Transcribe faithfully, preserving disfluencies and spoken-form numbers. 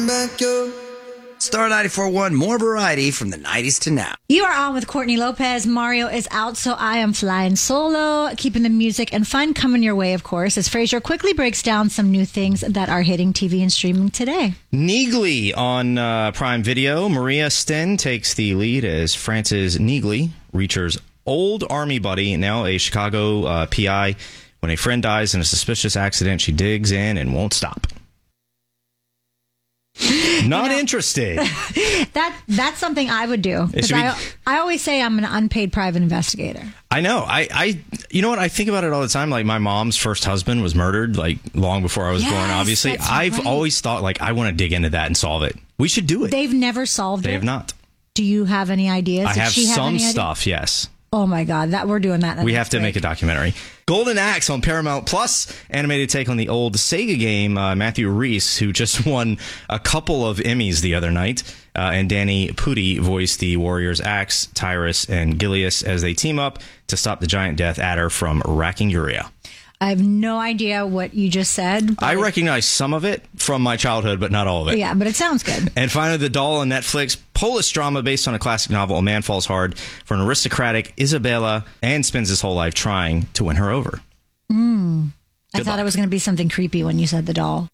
Star ninety-four point one, more variety from the nineties to now. You are on with Courtney Lopez. Mario is out, so I am flying solo, keeping the music and fun coming your way, of course, as Frasier quickly breaks down some new things that are hitting T V and streaming today. Neagly on uh, Prime Video. Maria Sten takes the lead as Frances Neagly, Reacher's old army buddy, now a Chicago uh, P I. When a friend dies in a suspicious accident, she digs in and won't stop. Not you know, interested. That that's something I would do. Because I, I always say I'm an unpaid private investigator. I know. I, I, you know what? I think about it all the time. Like, my mom's first husband was murdered, like, long before I was yes, born, obviously. I've right. always thought, like, I want to dig into that and solve it. We should do it. They've never solved they it? They have not. Do you have any ideas? I Did have she have some any stuff, yes. Oh, my God. That We're doing that. We have to break. make a documentary. Golden Axe on Paramount Plus, animated take on the old Sega game. Uh, Matthew Rhys, who just won a couple of Emmys the other night, uh, and Danny Pudi voiced the warriors Axe, Tyrus, and Gilius as they team up to stop the giant death adder from racking Uria. I have no idea what you just said. I recognize some of it from my childhood, but not all of it. Yeah, but it sounds good. And finally, The Doll on Netflix, Polish drama based on a classic novel, A Man Falls Hard, for an aristocratic Isabella, and spends his whole life trying to win her over. Mm. I Good thought luck. it was going to be something creepy when you said The Doll.